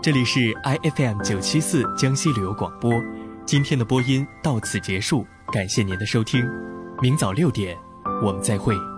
这里是 IFM 974江西旅游广播，今天的播音到此结束，感谢您的收听，明早6点我们再会。